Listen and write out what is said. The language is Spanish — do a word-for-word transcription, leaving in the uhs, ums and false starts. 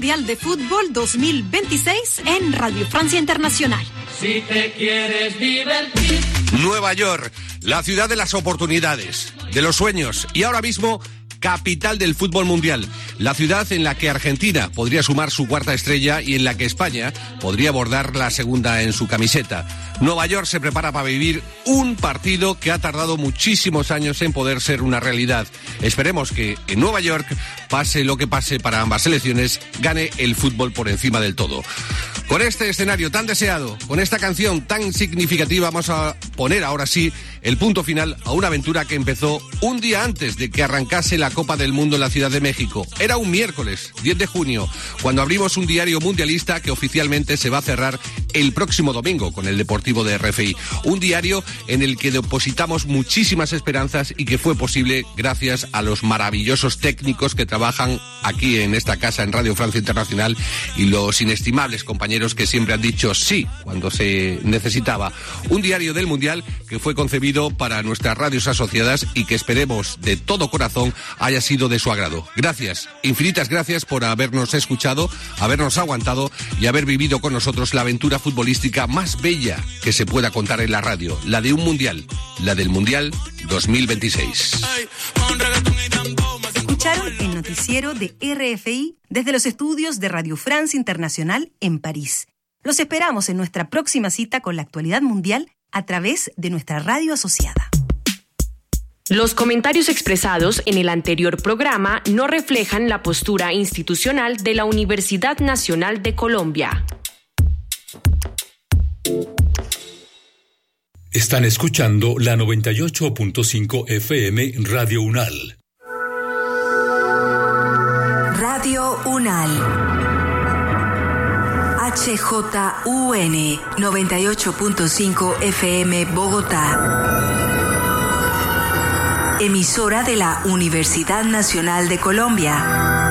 Mundial de Fútbol dos mil veintiséis en Radio Francia Internacional. Si te quieres divertir. Nueva York, la ciudad de las oportunidades, de los sueños y ahora mismo capital del fútbol mundial. La ciudad en la que Argentina podría sumar su cuarta estrella y en la que España podría bordar la segunda en su camiseta. Nueva York se prepara para vivir un partido que ha tardado muchísimos años en poder ser una realidad. Esperemos que en Nueva York, pase lo que pase para ambas selecciones, gane el fútbol por encima del todo. Con este escenario tan deseado, con esta canción tan significativa, vamos a poner ahora sí el punto final a una aventura que empezó un día antes de que arrancase la Copa del Mundo en la Ciudad de México. Era un miércoles, diez de junio, cuando abrimos un diario mundialista que oficialmente se va a cerrar el próximo domingo con el Deportivo de R F I. Un diario en el que depositamos muchísimas esperanzas y que fue posible gracias a los maravillosos técnicos que trabajan aquí en esta casa en Radio Francia Internacional y los inestimables compañeros que siempre han dicho sí cuando se necesitaba. Un diario del Mundial que fue concebido para nuestras radios asociadas y que esperemos de todo corazón haya sido de su agrado. Gracias, infinitas gracias por habernos escuchado, habernos aguantado y haber vivido con nosotros la aventura futbolística más bella que se pueda contar en la radio, la de un Mundial, la del Mundial dos mil veintiséis. Escucharon el noticiero de R F I desde los estudios de Radio France Internacional en París. Los esperamos en nuestra próxima cita con la actualidad mundial a través de nuestra radio asociada. Los comentarios expresados en el anterior programa no reflejan la postura institucional de la Universidad Nacional de Colombia. Están escuchando la noventa y ocho punto cinco F M Radio UNAL. Radio UNAL. H J U N noventa y ocho punto cinco F M Bogotá. Emisora de la Universidad Nacional de Colombia.